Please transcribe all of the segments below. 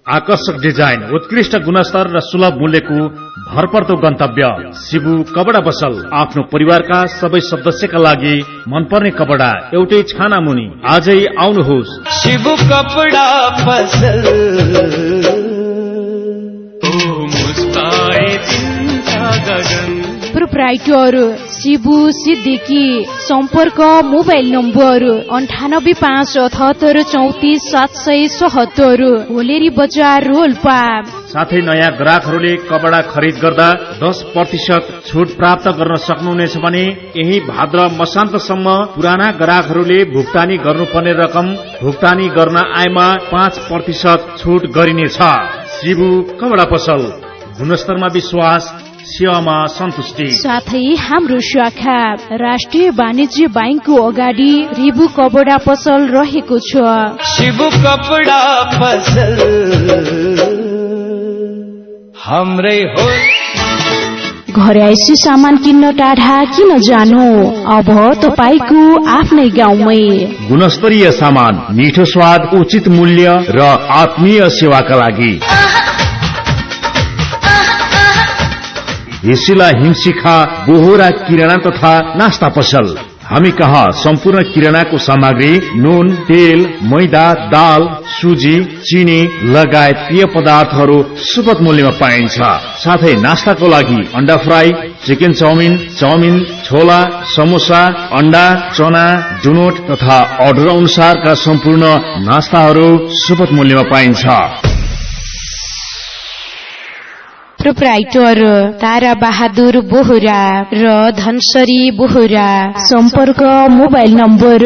आकर्षक डिजाइन, उत्कृष्ट गुणस्तर र सुलभ मूल्यको भरपर्दो गन्तव्य शिबु कपडा पसल। आफ्नो परिवारका सबै सदस्यका लागि मनपर्ने कपडा एउटै छाना मुनि। आजै आउनुहोस् शिबु कपडा पसल। प्रोप्राइटर शिबु सिद्दिकी। सम्पर्क मोबाइल नम्बर 9857344777 होलेरी बजार रोल्पा। साथै नयाँ ग्राहकहरूले कपडा खरिद गर्दा 10% छुट प्राप्त गर्न सक्नुहुनेछ भने यही भाद्र मसान्तसम्म पुराना ग्राहकहरूले भुक्तानी गर्नुपर्ने रकम भुक्तानी गर्न आएमा 5% छुट गरिनेछ। शिबु कपडा पसल, गुणस्तरमा विश्वास, सेवामा सन्तुष्टि। साथै हाम्रो शाखा राष्ट्रिय वाणिज्य बैंकको अगाडि रिबु कपडा पसल रहेको छ। शिबु कपडा पसल हाम्रै हो। घरैसी सामान किन्न टाढा किन जानु, अब तपाईको आफ्नै गाउँमै। गुणस्तरीय सामान, मिठो स्वाद, उचित मूल्य र आत्मीय सेवाका लागि हिसिला हिमशिखा बोहरा किराना तथा नास्ता पसल। हामी कहाँ सम्पूर्ण किरानाको सामग्री, नुन, तेल, मैदा, दाल, सुजी, चिनी लगायत पेय पदार्थहरू सुपथ मूल्यमा पाइन्छ। साथै नास्ताको लागि अन्डा फ्राई, चिकन चाउमिन, छोला, समोसा, अन्डा, चना, डुनोट तथा अर्डर अनुसारका सम्पूर्ण नास्ताहरू सुपथ मूल्यमा पाइन्छ। प्रोप्राइटर तारा बहादुर बोहरा र धनसरी बोहरा। सम्पर्क मोबाइल नम्बर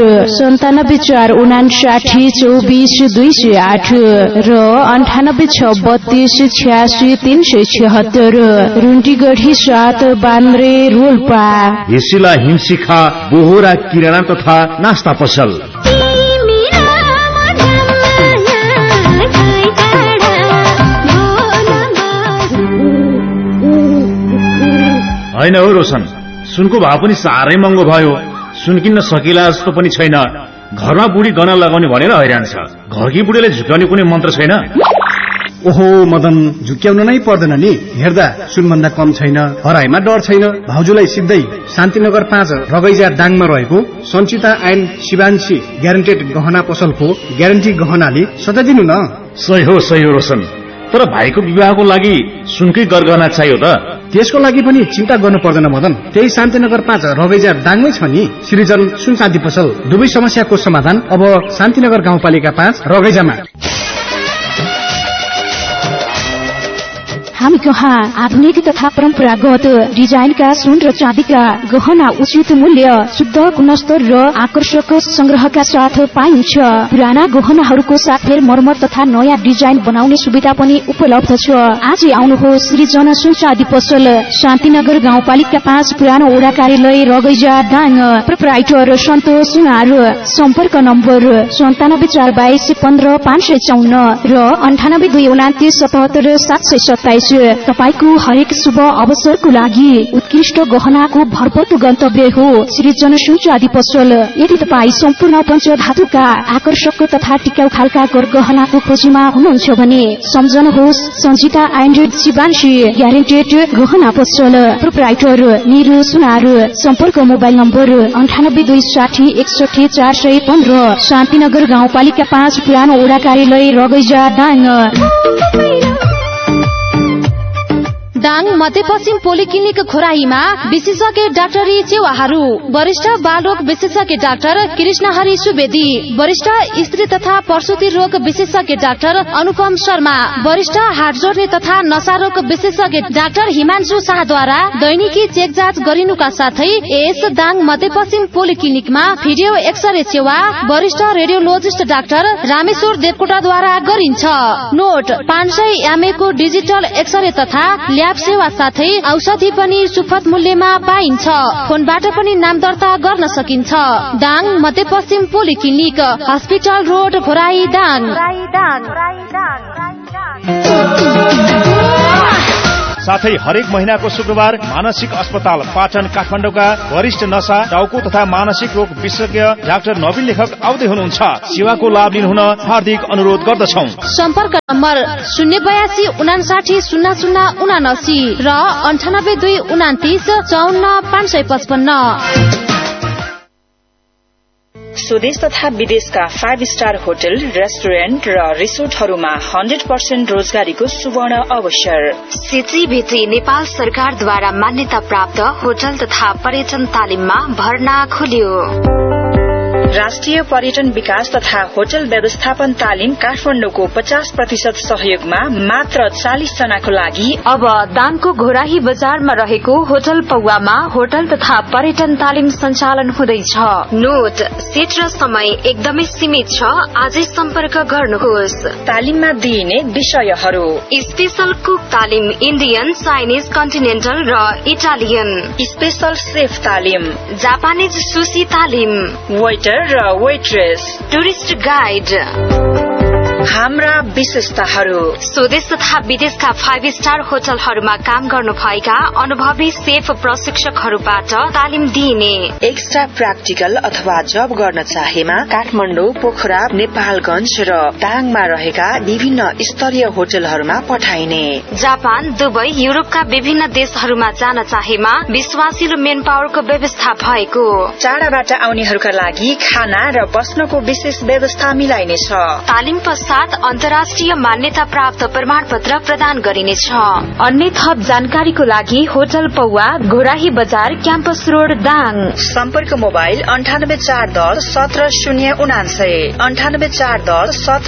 9745944208 र 9863863376। रुन्टीगढी 7 बान्द्रे रोल्पा। हिसिला हिमशिखा बोहरा किराना तथा नास्ता पसल। होइन हो रोशन, सुनको भाव पनि साह्रै महँगो भयो। सुन किन्न सकिला जस्तो पनि छैन। घरमा बुढी गहना लगाउने भनेर हैरान छ। घरकी बुढीले झुक्याउने कुनै मन्त्र छैन। ओहो मदन, झुक्याउन नै पर्दैन नि। हेर्दा सुनभन्दा कम छैन, हराइमा डर छैन। भाउजूलाई सिधै शान्तिनगर 5 रगैजा डाङमा रहेको सञ्चिता एन्ड शिवांशी ग्यारेन्टेड गहना पसलको ग्यारेन्टी गहनाले सजाइदिनु न। सही हो रोशन, तर भाइको विवाहको लागि सुनकै गरगहना चाहियो त। त्यसको लागि पनि चिन्ता गर्नु पर्दैन मदन, त्यही शान्तिनगर 5 रगैजा डाङमै छ नि श्रीजन सुन चाँदी पसल। दुवै समस्याको समाधान अब शान्तिनगर गाउँपालिका 5 रगैजामा। हामी कहाँ आधुनिक तथा परम्परागत डिजाइनका सुन र चाँदीका गहना उचित मूल्य, शुद्ध गुणस्तर र आकर्षक संग्रहका साथ पाइन्छ। पुराना गहनाहरूको साथ फेर मर्मत तथा नयाँ डिजाइन बनाउने सुविधा पनि उपलब्ध छ। आजै आउनुहोस् सृजन सुन चाँदी पसल, शान्तिनगर गाउँपालिका 5 पुरानो वडा कार्यालय रगैजा डाङ। प्रोप्राइटर सन्तोष सुनार। सम्पर्क नम्बर 9742155554 र 9829777727। तपाईको हरेक शुभ अवसरको लागि उत्कृष्ट गहनाको भरपर्दो गन्तव्य हो सृजन सुन चाँदी पसल। यदि तपाईँ सम्पूर्ण पञ्चधातुका आकर्षक तथा टिकाउ खालका गहनाको खोजीमा हुनुहुन्छ भने सम्झनुहोस् सञ्चिता एन्ड शिवांशी ग्यारेन्टेड गहना पसल। प्रोप्राइटर निरु सुनार। सम्पर्क मोबाइल नम्बर 9826016415। शान्तिनगर गाउँपालिका 5 पुरानो वडा कार्यालय रगैजा डाङ। दाङ मध्यपश्चिम पोलिक्लिनिक खोराईमा विशेषज्ञ डाक्टरी सेवाहरू। वरिष्ठ बालरोग विशेषज्ञ डाक्टर कृष्णहरि सुवेदी, वरिष्ठ स्त्री तथा प्रसुति रोग विशेषज्ञ डाक्टर अनुपम शर्मा, वरिष्ठ हाड जोड्ने तथा नशा रोग विशेषज्ञ डाक्टर हिमांशु शाहद्वारा दैनिकी चेक जाँच गरिनुका साथै यस दाङ मध्यपश्चिम पोलिक्लिनिकमा भिडियो एक्सरे सेवा वरिष्ठ रेडियोलोजिस्ट डाक्टर रामेश्वर देवकोटाद्वारा गरिन्छ। नोट 500 mA को डिजिटल एक्सरे तथा ल्याब सेवा साथै औषधि पनि सुपथ मूल्यमा पाइन्छ। फोनबाट पनि नाम दर्ता गर्न सकिन्छ। दाङ मध्यपश्चिम polyclinic, hospital road, Khorai Dang. साथै हरेक महिनाको शुक्रबार मानसिक अस्पताल पाटन काठमाडौँका वरिष्ठ नशा टाउको तथा मानसिक रोग विशेषज्ञ डाक्टर नवीन लेखक आउँदै हुनुहुन्छ। सेवाको लाभ लिनुहुन हार्दिक अनुरोध गर्दछौं। सम्पर्क नम्बर 082590079 र 9829294555। स्वदेश तथा विदेशका 5 स्टार होटल, रेस्टुरेन्ट र रिसोर्टहरूमा 100% रोजगारीको सुवर्ण अवसर। सिटीभिटी नेपाल सरकारद्वारा मान्यता प्राप्त होटल तथा पर्यटन तालिममा भर्ना खुल्यो। राष्ट्रिय पर्यटन विकास तथा होटल व्यवस्थापन तालिम काठमाडौँको 50% सहयोगमा मात्र 40 जनाको लागि अब दाङको घोराही बजारमा रहेको होटल पौवामा होटल तथा पर्यटन तालिम सञ्चालन हुँदैछ। नोट, सीट र समय एकदमै सीमित छ। आजै सम्पर्क गर्नुहोस्। तालिममा दिइने विषयहरू: स्पेशल कुक तालिम, इन्डियन, चाइनिज, कन्टिनेन्टल र इटालियन। स्पेशल सेफ तालिम, जापानिज सुशी तालिम, वेटर र वेट्रेस, टुरिस्ट गाइड। हाम्रा विशेषताहरू: स्वदेश तथा विदेशका 5 स्टार होटलहरूमा काम गर्नु भएका अनुभवी सेफ प्रशिक्षकहरूबाट तालिम दिइने। एक्स्ट्रा प्र्याक्टिकल अथवा जब गर्न चाहेमा काठमाडौँ, पोखरा, नेपालगञ्ज र दाङमा रहेका विभिन्न स्तरीय होटलहरूमा पठाइने। जापान, दुबई, युरोपका विभिन्न देशहरूमा जान चाहेमा विश्वासिलो मेन पावरको व्यवस्था भएको। टाढाबाट आउनेहरूका लागि खाना र बस्नको विशेष व्यवस्था मिलाइनेछ। तालिम पश्चात अन्तर्राष्ट्रिय मान्यता प्राप्त प्रमाण पत्र प्रदान गरिनेछ। अन्य थप जानकारीको लागि होटल पौवा, घोराही बजार, क्याम्पस रोड, दाङ। सम्पर्क मोबाइल 9840 17099 9840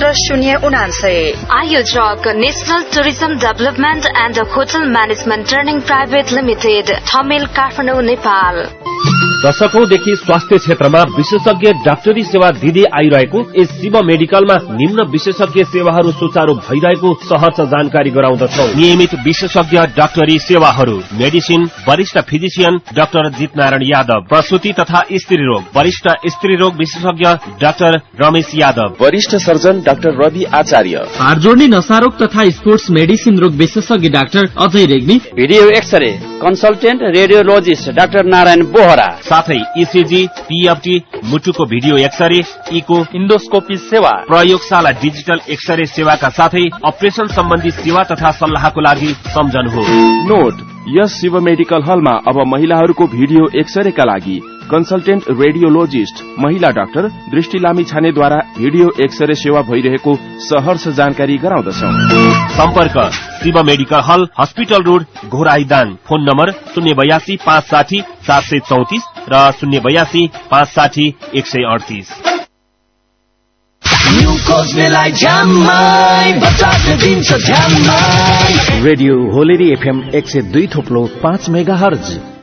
17099। आयोजक national tourism development and hotel management training private limited, Thamel, Kathmandu, Nepal. दशकौंदेखि स्वास्थ्य क्षेत्रमा विशेषज्ञ डाक्टरी सेवा दिँदै आइरहेको यस शिव मेडिकलमा निम्न विशेषज्ञ सेवाहरू सुचारू भइरहेको सहर्ष जानकारी गराउँदछौ। नियमित विशेषज्ञ डाक्टरी सेवाहरू: मेडिसिन, वरिष्ठ फिजिशियन डाक्टर जितनारायण यादव, प्रसूति तथा स्त्री रोग, वरिष्ठ स्त्री रोग विशेषज्ञ डाक्टर रमेश यादव, वरिष्ठ सर्जन डाक्टर रवि आचार्य, हाड जोड्ने नसारोग तथा स्पोर्ट्स मेडिसिन रोग विशेषज्ञ doctor Ajay Regmi, video x-ray consultant radiologist doctor Narayan Bohra, साथै इसिजी, पीएफटी, मुटुको भिडियो एक्सरे, इको, इन्डोस्कोपी सेवा, प्रयोगशाला डिजिटल एक्सरे सेवाका साथै अपरेशन सम्बन्धी सेवा तथा सल्लाहको लागि सम्झनुहोस्। नोट, यस शिव मेडिकल हलमा अब महिलाहरूको भिडियो एक्सरेका लागि कन्सल्टेन्ट रेडियोलोजिस्ट महिला डाक्टर दृष्टि लामी छानेद्वारा भिडियो एक्सरे सेवा भइरहेको सहर्ष जानकारी गराउँदछौ। सम्पर्क शिव मेडिकल हल, hospital road, Ghorahi, Dang. Phone number 082 560 734 र 082 560 138। Radio होलेरी FM 102.5 megahertz.